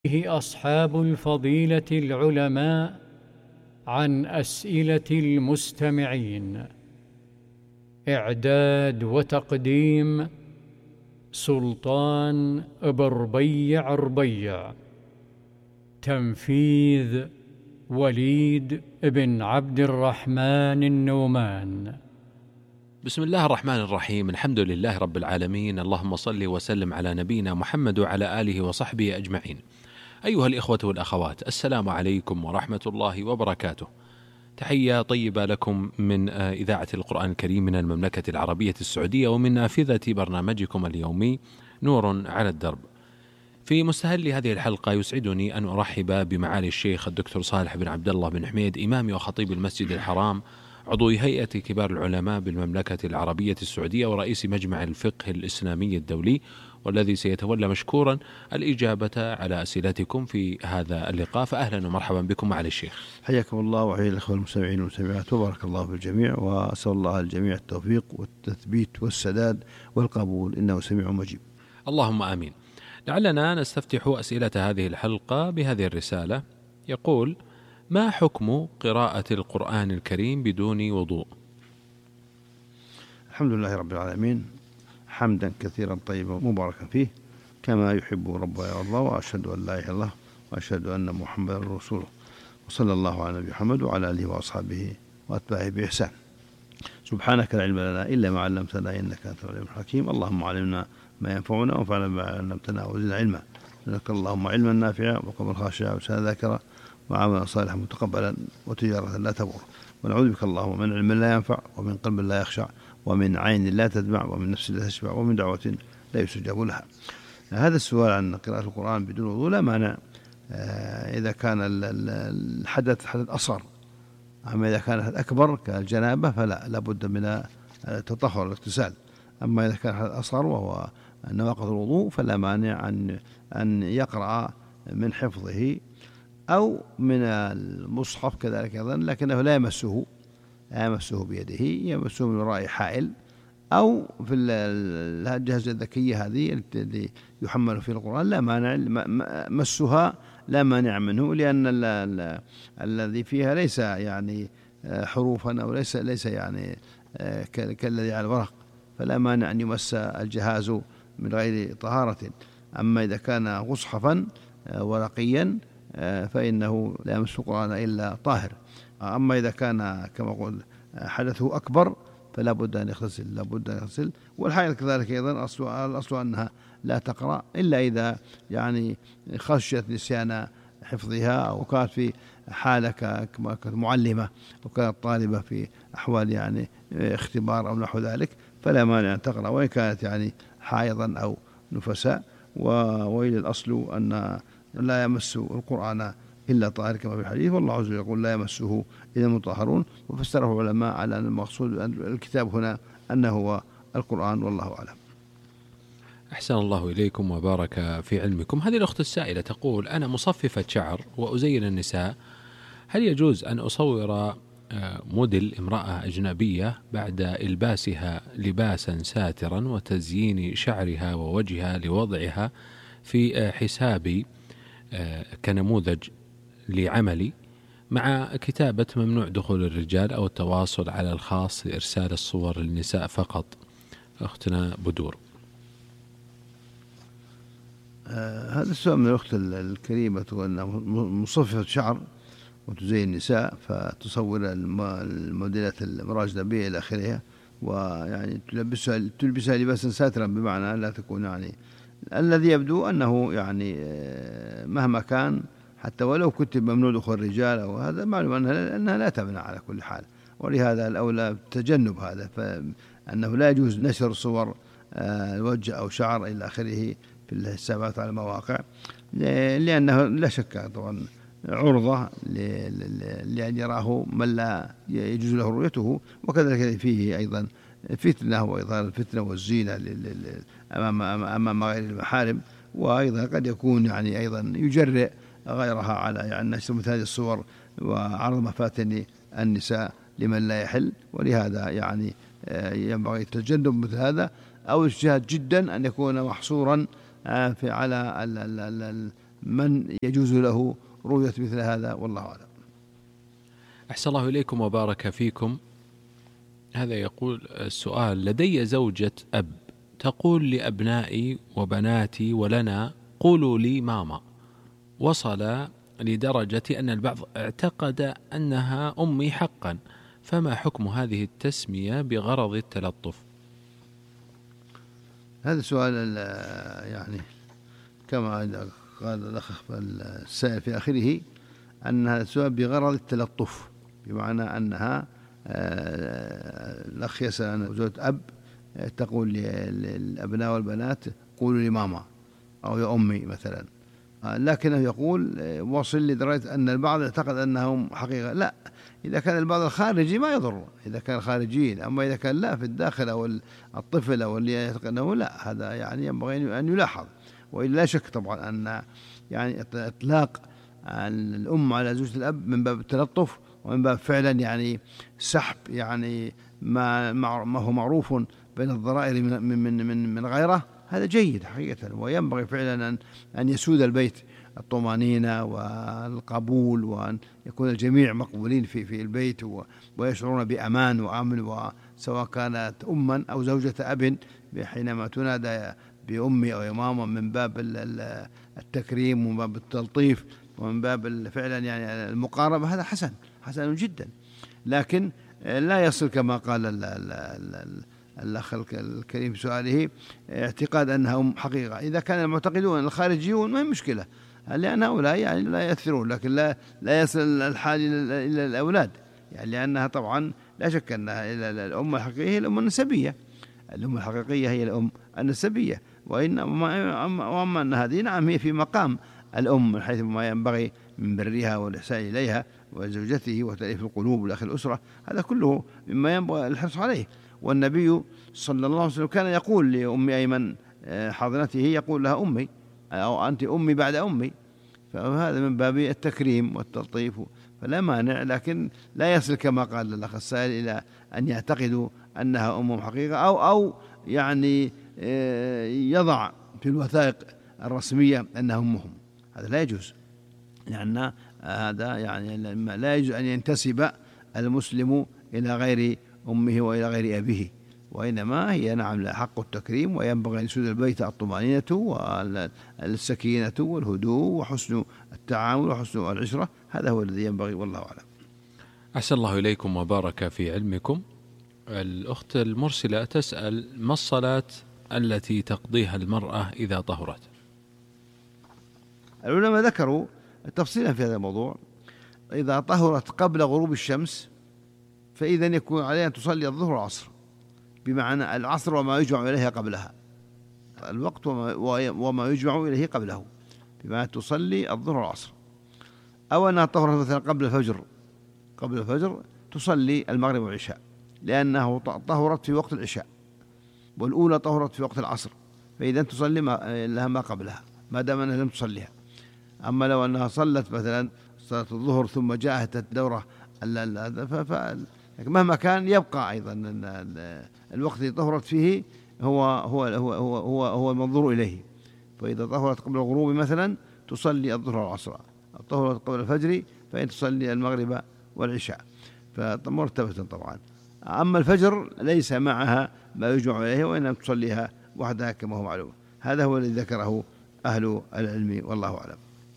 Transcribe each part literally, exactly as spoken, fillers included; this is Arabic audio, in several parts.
فيه أصحاب الفضيلة العلماء عن أسئلة المستمعين. إعداد وتقديم سلطان بربيع ربيع. تنفيذ وليد بن عبد الرحمن النومان. بسم الله الرحمن الرحيم. الحمد لله رب العالمين، اللهم صل وسلم على نبينا محمد وعلى آله وصحبه أجمعين. أيها الإخوة والأخوات، السلام عليكم ورحمة الله وبركاته. تحية طيبة لكم من إذاعة القرآن الكريم من المملكة العربية السعودية ومن نافذة برنامجكم اليومي نور على الدرب. في مستهل هذه الحلقة يسعدني أن أرحب بمعالي الشيخ الدكتور صالح بن عبد الله بن حميد، إمام وخطيب المسجد الحرام، عضو هيئة كبار العلماء بالمملكة العربية السعودية ورئيس مجمع الفقه الإسلامي الدولي، والذي سيتولى مشكورا الإجابة على أسئلتكم في هذا اللقاء. فأهلا ومرحبا بكم معالي الشيخ. حياكم الله وحيا الأخوة المستمعين والمستمعات، وبارك الله في الجميع، وأسأل الله الجميع التوفيق والتثبيت والسداد والقبول، إنه سميع مجيب. اللهم آمين. لعلنا نستفتح أسئلة هذه الحلقة بهذه الرسالة. يقول: ما حكم قراءة القرآن الكريم بدون وضوء؟ الحمد لله رب العالمين، حمدا كثيرا طيبا مباركا فيه كما يحب ربنا ويرضى، وأشهد أن لا إله إلا الله وأشهد أن محمدا رسوله، وصلى الله على نبي محمد وعلى آله وأصحابه وأتباعه بإحسان. سبحانك لا علم لنا إلا ما علمتنا إنك أنت العليم الحكيم. اللهم علمنا ما ينفعنا وانفعنا بما علمتنا وزدنا علما. لك اللهم علما نافعا وقلبا خاشعا ولسانا ذاكرا وعملا صالحا متقبلا وتجارة لا تبور. ونعوذ بك اللهم من علم لا ينفع ومن قلب لا يخشع ومن عين لا تدمع ومن نفس لا تشبع ومن دعوة لا يستجاب لها. هذا السؤال عن قراءة القرآن بدون وضوء لا مانع إذا كان الحدث حدث أصغر، أما إذا كان حدث أكبر كالجنابة فلا لابد من التطهر والاغتسال. أما إذا كان حدث أصغر وهو نواقض الوضوء فلا مانع أن أن يقرأ من حفظه أو من المصحف كذلك أيضا، لكنه لا يمسه لا يمسه بيده، يمسه من وراء حائل أو في الجهاز الذكية هذه اللي يحمل في القرآن لا مانع مسها، لا مانع منه، لأن ال ال الذي فيها ليس يعني حروفا أو ليس ليس يعني كالذي على الورق، فلا مانع أن يمس الجهاز من غير طهارة. أما إذا كان مصحفا ورقيا فإنه لا يمس القرآن إلا طاهر. أما إذا كان كما قلت حدثه أكبر فلا بد أن يغتسل لا بد أن يغتسل. والحائل كذلك أيضا الأصل أنها لا تقرأ إلا إذا يعني خشيت نسيان حفظها أو كانت في حالة كما كانت معلمة أو كانت طالبة في أحوال يعني اختبار أو نحو ذلك، فلا مانع أن تقرأ وإن كانت يعني حائضا أو نفساء. وإلى الأصل أن لا يمس القرآن إلا طاهر كما في الحديث، والله عز وجل يقول لا يمسه إلا المطهرون، وفسره العلماء على أن المقصود الكتاب هنا أنه هو القرآن، والله أعلم. أحسن الله إليكم وبارك في علمكم. هذه الأخت السائلة تقول: أنا مصففة شعر وأزين النساء، هل يجوز أن أصور موديل امرأة أجنبية بعد إلباسها لباسا ساترا وتزيين شعرها ووجهها لوضعها في حسابي كنموذج لعملي، مع كتابة ممنوع دخول الرجال أو التواصل على الخاص لإرسال الصور للنساء فقط؟ أختنا بدور. آه هذا السؤال من الأخت الكريمة، أنها مصففة شعر وتزين النساء فتصور الموديلات المراجنبية إلى آخرها، ويعني تلبسها تلبسها لباسا ساترا، بمعنى لا تكون يعني الذي يبدو أنه يعني مهما كان حتى ولو كتب ممنوع دخول الرجال أو هذا، معلوم أنها, أنها لا تمنع على كل حال، ولهذا الأولى تجنب هذا، فأنه لا يجوز نشر صور الوجه أو شعر إلى آخره في الحسابات على المواقع، لأنه لا شك طبعا عرضة لأن يراه من لا يجوز له رؤيته، وكذلك فيه أيضا فتنة وإظهار الفتنة والزينة أمام أمام غير المحارم، وأيضا قد يكون يعني أيضا يجرئ غيرها على يعني نشر مثل هذه الصور وعرض مفاتن النساء لمن لا يحل. ولهذا يعني ينبغي التجنب مثل هذا، أو الاجتهاد جدا أن يكون محصورا في على من يجوز له رؤية مثل هذا، والله أعلم. أحسن الله إليكم وبارك فيكم. هذا يقول السؤال: لدي زوجة أب تقول لأبنائي وبناتي ولنا قولوا لي ماما، وصل لدرجة أن البعض اعتقد أنها أمي حقا، فما حكم هذه التسمية بغرض التلطف؟ هذا سؤال يعني كما قال الأخ السائل في آخره أن هذا السؤال بغرض التلطف، بمعنى أنها الأخ يسأل عن زوجة أب تقول للأبناء والبنات قولوا لي ماما أو يا أمي مثلا، لكنه يقول وصل لدرجة أن البعض اعتقد أنهم حقيقة. لا، إذا كان البعض الخارجي ما يضر، إذا كان خارجيين، أما إذا كان لا في الداخل أو الطفل أو اللي يعتقد أنه لا، هذا يعني ينبغي أن يلاحظ. وإلا لا شك طبعا أن يعني إطلاق الأم على زوجة الأب من باب التلطف، ومن باب فعلا يعني سحب يعني ما ما هو معروف بين الضرائر من من من من غيره، هذا جيد حقيقة. وينبغي فعلا أن أن يسود البيت الطمأنينة والقبول، وأن يكون الجميع مقبولين في في البيت ويشعرون بأمان وأمن، سواء كانت أما أو زوجة أب، حينما تنادى بأمي أو إماما من باب التكريم ومن باب التلطيف ومن باب فعلا يعني المقاربة، هذا حسن حسن جدا. لكن لا يصل كما قال ال ال ال الأخ الكريم سؤاله اعتقاد أنهم حقيقة. إذا كان المعتقدون الخارجيون ما هي مشكلة، لأن هؤلاء يعني لا يأثرون، لكن لا لا يصل الحال إلى الأولاد، يعني لأنها طبعا لا شك أنها الأم الحقيقية هي الأم النسبية، الأم الحقيقية هي الأم النسبية. وإنما وأما أن هذه نعم هي في مقام الأم من حيث ما ينبغي من برها والإحسان إليها وزوجته وتأليف القلوب وداخل الأسرة، هذا كله مما ينبغي الحرص عليه. والنبي صلى الله عليه وسلم كان يقول لأم أيمن حاضنته، يقول لها أمي أو أنت أمي بعد أمي، فهذا من باب التكريم والتلطيف، فلا مانع. لكن لا يصل كما قال الأخ السائل إلى أن يعتقدوا أنها أمهم حقيقة، أو أو يعني يضع في الوثائق الرسمية أنها أمهم، هذا لا يجوز، لأن هذا يعني لا يجوز أن ينتسب المسلم إلى غير أمه وإلى غير أبيه، وإنما هي نعم لها حق التكريم، وينبغي أن يسود البيت الطمأنينة والسكينة والهدوء وحسن التعامل وحسن العشرة، هذا هو الذي ينبغي، والله أعلم. أحسن الله إليكم وبارك في علمكم. الأخت المرسلة تسأل: ما الصلاة التي تقضيها المرأة إذا طهرت؟ العلماء ذكروا تفصيلا في هذا الموضوع. إذا طهرت قبل غروب الشمس فإذا يكون عليها أن تصلي الظهر والعصر، بمعنى العصر وما يجمع إليها قبلها، الوقت وما يجمع إليه قبله، بمعنى تصلي الظهر والعصر. أو أنها طهرت مثلا قبل الفجر، قبل الفجر تصلي المغرب والعشاء، لأنه طهرت في وقت العشاء، والأولى طهرت في وقت العصر، فإذا تصلي ما لها ما قبلها ما دام أنها لم تصليها. أما لو أنها صلت مثلا صلاة الظهر ثم جاءت الدورة مهما كان يبقى أيضا الوقت الذي طهرت فيه هو هو هو هو هو, هو المنظور إليه. فإذا طهرت قبل الغروب مثلا تصلي الظهر والعصر، طهرت قبل الفجر فإن تصلي المغرب والعشاء، فمرتبة طبعا. أما الفجر ليس معها ما يجمع إليه، وإنما تصليها وحدها كما هو معلوم. هذا هو الذي ذكره أهل العلم، والله أعلم.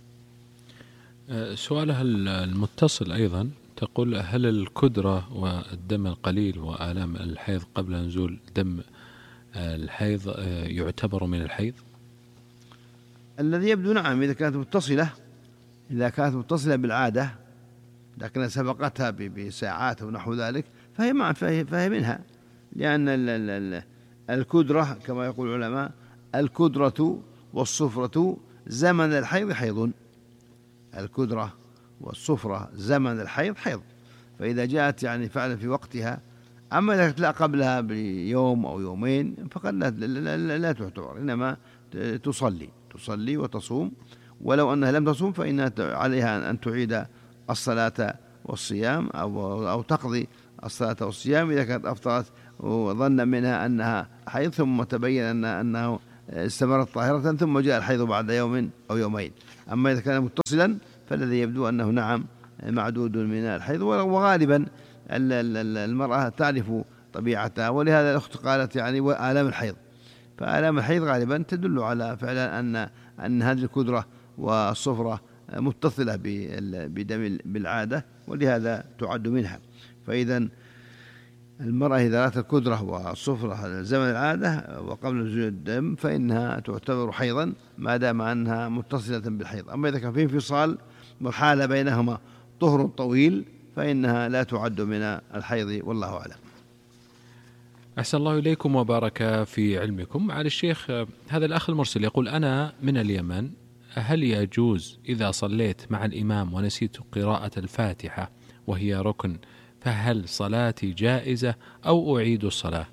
سؤالها المتصل أيضا تقول: هل الكدرة والدم القليل وآلام الحيض قبل نزول دم الحيض يعتبر من الحيض؟ الذي يبدو نعم، إذا كانت متصلة إذا كانت متصلة بالعادة لكن سبقتها بساعات ونحو ذلك فهي مع فهي منها، لأن الكدرة كما يقول العلماء الكدرة والصفرة زمن الحيض حيض، الكدرة والصفرة زمن الحيض حيض، فإذا جاءت يعني فعلا في وقتها. أما إذا لا قبلها بيوم أو يومين فقد لا, لا, لا, لا تعتبر، إنما تصلي تصلي وتصوم، ولو أنها لم تصوم فإنها عليها أن تعيد الصلاة والصيام أو, أو تقضي الصلاة والصيام إذا كانت أفطرت وظن منها أنها حيض ثم تبين أن أنه استمرت طاهرة ثم جاء الحيض بعد يوم أو يومين. أما إذا كان متصلا فالذي يبدو أنه نعم معدود من الحيض. وغالبا المرأة تعرف طبيعتها، ولهذا الأخت قالت يعني وآلام الحيض، فآلام الحيض غالبا تدل على فعلا أن أن هذه الكدرة والصفرة متصلة بدم بالعادة، ولهذا تعد منها. فإذا المرأة إذا رأت الكدرة والصفرة زمن العادة وقبل نزول الدم فإنها تعتبر حيضا ما دام أنها متصلة بالحيض. أما إذا كان في انفصال وحال بينهما طهر طويل فإنها لا تعد من الحيض، والله أعلم. أحسن الله إليكم وبارك في علمكم. على الشيخ، هذا الأخ المرسل يقول: أنا من اليمن، هل يجوز إذا صليت مع الإمام ونسيت قراءة الفاتحة وهي ركن، فهل صلاتي جائزة أو أعيد الصلاة؟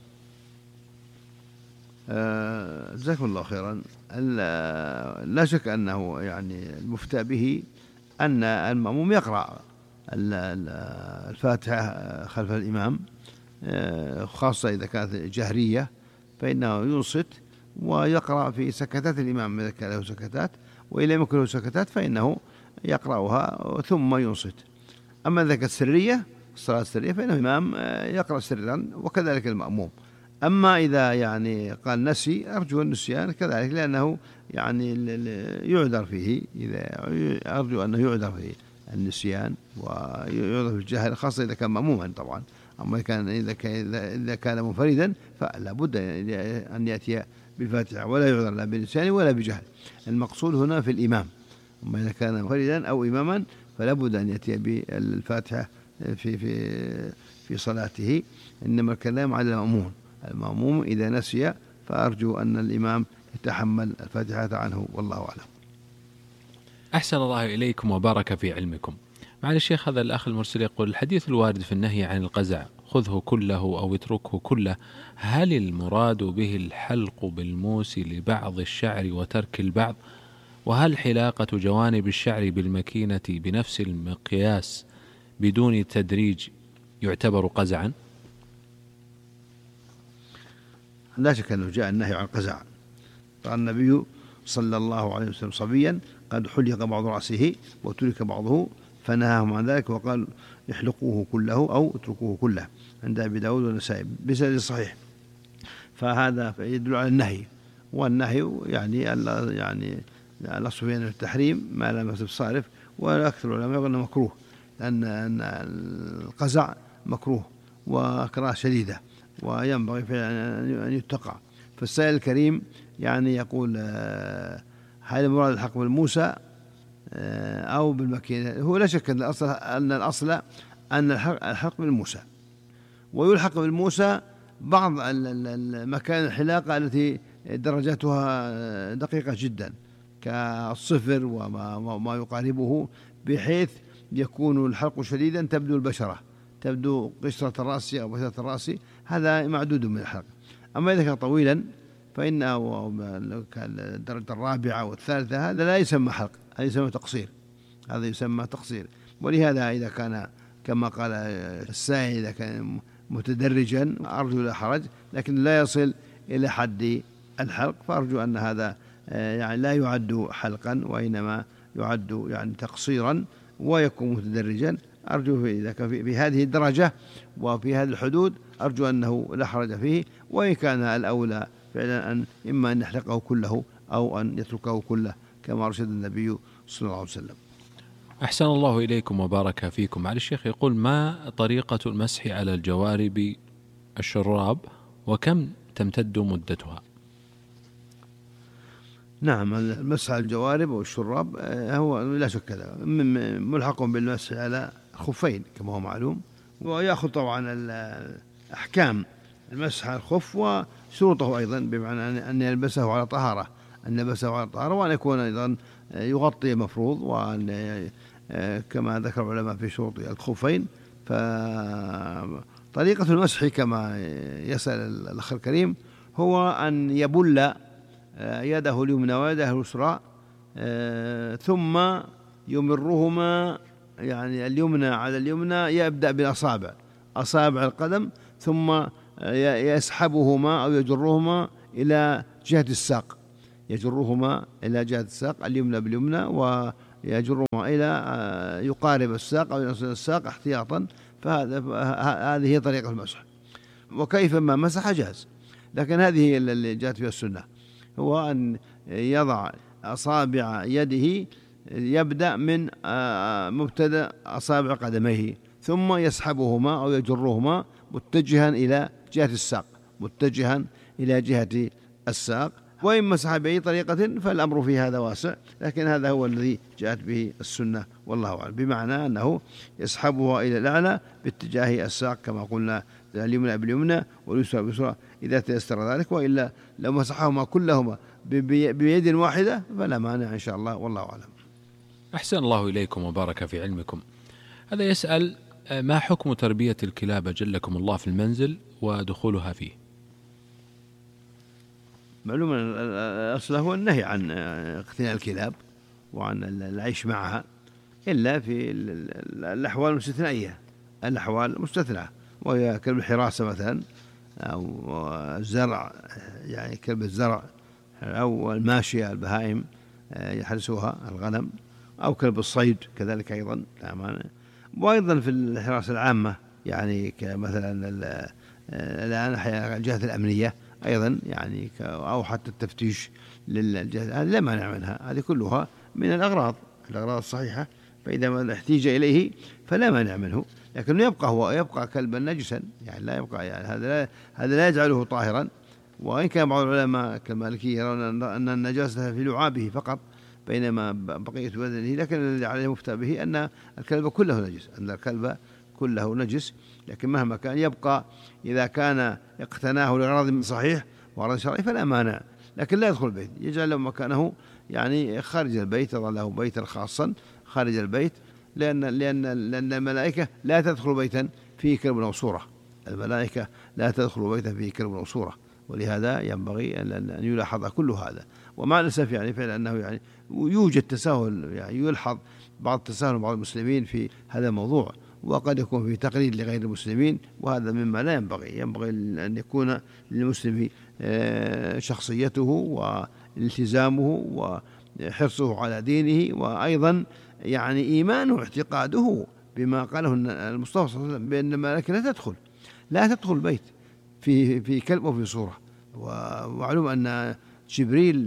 جزاكم الله خيرا. لا شك أنه يعني المفتى به أن المأموم يقرأ الفاتحة خلف الإمام، خاصة إذا كانت جهرية فإنه ينصت ويقرأ في سكتات الإمام إذا كان له سكتات، وإذا لم يكن له سكتات فإنه يقرأها ثم ينصت. أما إذا كانت سرية الصلاة السرية فإنه الإمام يقرأ سرا وكذلك المأموم. أما إذا يعني قال نسي أرجو النسيان كذلك، لأنه يعني يعذر فيه، إذا أرجو أنه يعذر فيه النسيان ويعذر في الجهل، خاصة إذا كان مأموما طبعا. أما كان إذا كان إذا كان منفردا فلا بد أن يأتي بالفاتحة، ولا يعذر لا بالنسيان ولا بجهل. المقصود هنا في الإمام. أما إذا كان منفردا أو إماما فلا بد أن يأتي بالفاتحة في في في صلاته. إنما الكلام على المأموم. المأموم إذا نسي فأرجو أن الإمام يتحمل الفاتحة عنه، والله أعلم. أحسن الله إليكم وبارك في علمكم. معالي الشيخ، هذا الأخ المرسل يقول: الحديث الوارد في النهي عن القزع خذه كله أو اتركه كله، هل المراد به الحلق بالموس لبعض الشعر وترك البعض؟ وهل حلاقة جوانب الشعر بالمكينة بنفس المقياس بدون تدريج يعتبر قزعا؟ لا شك أنه جاء النهي عن القزع. قال النبي صلى الله عليه وسلم: صبيا قد حلق بعض رأسه وترك بعضه، فنهاهم عن ذلك وقال: احلقوه كله أو اتركوه كله، عند أبي داود والنسائي بسند صحيح. فهذا يدل على النهي، والنهي يعني يعني الأصل في التحريم ما لم يصف صارف، وأكثر العلماء يقول أنه مكروه، لأن القزع مكروه وكراهة شديدة وينبغي أن يتقى. فالسائل الكريم يعني يقول: هل المراد الحق بالموسى أو بالمكينة؟ هو لا شك أن الأصل أن الأصل أن الحق بالموسى، ويلحق بالموسى بعض المكان الحلاقة التي درجاتها دقيقة جدا كالصفر وما يقاربه، بحيث يكون الحلق شديدا تبدو البشرة، تبدو قشرة الرأس أو بشرة الرأس، هذا معدود من الحلق. أما إذا كان طويلا فإنه الدرجة الرابعة والثالثة هذا لا يسمى حلق، هذا يسمى تقصير، هذا يسمى تقصير. ولهذا إذا كان كما قال السائل إذا كان متدرجا أرجو لا حرج، لكن لا يصل إلى حد الحلق، فأرجو أن هذا يعني لا يعد حلقا وإنما يعد يعني تقصيرا ويكون متدرجا. أرجو إذا كان في هذه الدرجة وفي هذه الحدود أرجو أنه لا حرج فيه، وإن كان الأولى فعلا أن إما أن يحلقه كله أو أن يتركه كله كما أرشد النبي صلى الله عليه وسلم. أحسن الله إليكم وبارك فيكم. على الشيخ يقول: ما طريقة المسح على الجوارب الشراب وكم تمتد مدتها؟ نعم، المسح على الجوارب والشراب هو لا شك هذا ملحق بالمسح على الخفين كما هو معلوم، ويأخذ طبعا الأحكام المسح على الخف وشروطه أيضا، بمعنى أن يلبسه على طهارة، أن يلبسه على طهارة، وأن يكون أيضا يغطي المفروض، وأن كما ذكر العلماء في شروط الخفين. فطريقة المسح كما يسأل الأخ الكريم هو أن يبل يده اليمنى ويده اليسرى ثم يمرهما، يعني اليمنى على اليمنى، يبدأ بالأصابع أصابع القدم ثم يسحبهما أو يجرهما إلى جهة الساق، يجرهما إلى جهة الساق اليمنى باليمنى، ويجرهما إلى يقارب الساق أو يصل الساق احتياطا، فهذا هذه هي طريقة المسح. وكيفما مسح جاز، لكن هذه اللي جاءت فيها السنة، هو أن يضع أصابع يده، يبدأ من مبتدأ أصابع قدميه ثم يسحبهما أو يجرهما متجها إلى جهة الساق، متجها إلى جهة الساق. وإن مسح بأي طريقة فالأمر في هذا واسع، لكن هذا هو الذي جاءت به السنة والله أعلم، بمعنى أنه يسحبها إلى الأعلى باتجاه الساق كما قلنا، اليمنى باليمنى واليسرى باليسرى إذا تيسر ذلك، وإلا لو مسحهما كلهما بيد واحدة فلا مانع إن شاء الله والله أعلم. أحسن الله إليكم وبارك في علمكم. هذا يسأل: ما حكم تربية الكلاب جلكم الله في المنزل ودخولها فيه؟ معلوم الأصل هو النهي عن اقتناء الكلاب وعن العيش معها، إلا في الأحوال المستثنائية، الأحوال المستثنى، وهي كلب الحراسة مثلا، أو الزرع، يعني كلب الزرع، أو الماشية البهائم يحرسوها الغنم، أو كلب الصيد كذلك أيضا. وأيضا في الحراسة العامة، يعني كمثلا الآن الجهات الأمنية أيضا، يعني أو حتى التفتيش للجهات، هذه لا مانع منها، هذه كلها من الأغراض الأغراض الصحيحة، فإذا ما احتيج إليه فلا مانع منه، لكن يبقى هو يبقى كلبا نجسا، يعني لا يبقى، يعني هذا لا هذا لا يجعله طاهرا. وإن كان بعض العلماء كالمالكية يرون أن النجاسة في لعابه فقط بينما بقية بدنه، لكن الذي عليه مفتى به أن الكلب كله نجس، أن الكلب كله نجس، لكن مهما كان يبقى إذا كان اقتناه لغرض صحيح وغرض شرعي فلا مانع، لكن لا يدخل البيت، يجعل له مكانه يعني خارج البيت، يضع له بيتا خاصا خارج البيت، لأن لأن لأن الملائكة لا تدخل بيتا فيه كلب أو صورة، الملائكة لا تدخل بيتا فيه كلب أو صورة، ولهذا ينبغي أن يلاحظ كل هذا. ومع الأسف يعني فعلا أنه يعني يوجد تساهل، يعني يلحظ بعض التساهل بعض المسلمين في هذا الموضوع، وقد يكون في تقليد لغير المسلمين، وهذا مما لا ينبغي. ينبغي أن يكون للمسلم شخصيته والتزامه وحرصه على دينه، وأيضا يعني إيمانه واعتقاده بما قاله المصطفى صلى الله عليه وسلم بأن الملائكة لا تدخل لا تدخل البيت في في كلب أو في صورة. ومعلوم أن جبريل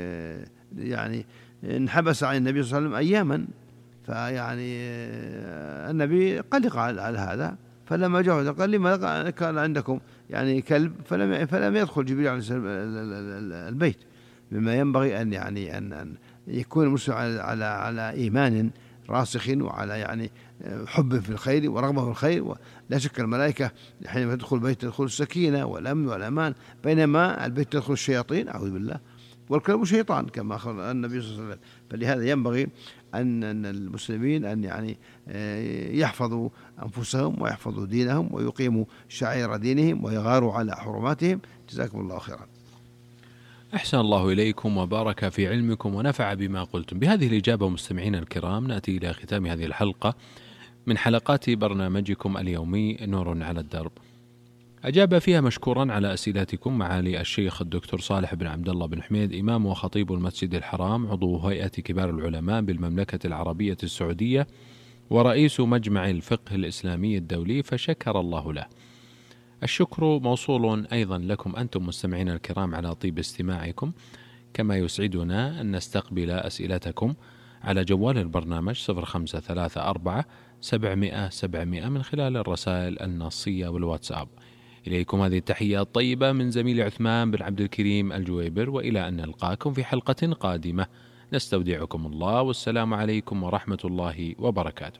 يعني انحبس عن النبي صلى الله عليه وسلم أياما، فيعني النبي قلق على هذا، فلما جاء قال لما كان عندكم يعني كلب، فلم فلم يدخل جبريل عليه السلام البيت، مما ينبغي أن يعني أن يكون المسلم على على على إيمان راسخ، وعلى يعني حب في الخير ورغبة في الخير. لا شك الملائكة حينما تدخل البيت تدخل السكينة والأمن والأمان، بينما البيت تدخل الشياطين أعوذ بالله، والكلب شيطان كما أخبر النبي صلى الله عليه وسلم. فلهذا ينبغي أن المسلمين أن يعني يحفظوا أنفسهم ويحفظوا دينهم ويقيموا شعائر دينهم ويغاروا على حرماتهم. جزاكم الله خيرا. أحسن الله إليكم وبارك في علمكم ونفع بما قلتم. بهذه الإجابة مستمعينا الكرام نأتي إلى ختام هذه الحلقة من حلقات برنامجكم اليومي نور على الدرب. أجاب فيها مشكورا على أسئلتكم معالي الشيخ الدكتور صالح بن عبد الله بن حميد، إمام وخطيب المسجد الحرام، عضو هيئة كبار العلماء بالمملكة العربية السعودية ورئيس مجمع الفقه الإسلامي الدولي، فشكر الله له. الشكر موصول أيضا لكم أنتم مستمعين الكرام على طيب استماعكم، كما يسعدنا أن نستقبل أسئلتكم على جوال البرنامج صفر خمسة ثلاثة أربعة سبعمائة سبعمائة من خلال الرسائل النصية والواتساب. إليكم هذه التحية الطيبة من زميل عثمان بن عبد الكريم الجويبر، وإلى أن نلقاكم في حلقة قادمة نستودعكم الله، والسلام عليكم ورحمة الله وبركاته.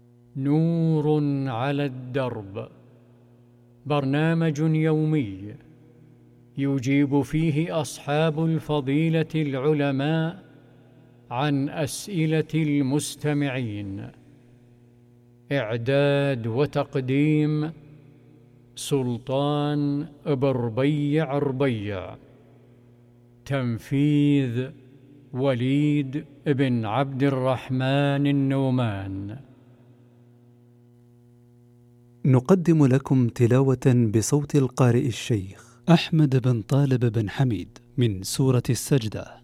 نور على الدرب، برنامج يومي يجيب فيه أصحاب الفضيلة العلماء عن أسئلة المستمعين. إعداد وتقديم سلطان بربيع ربيع. تنفيذ وليد بن عبد الرحمن النومان. نقدم لكم تلاوة بصوت القارئ الشيخ أحمد بن طالب بن حميد من سورة السجدة.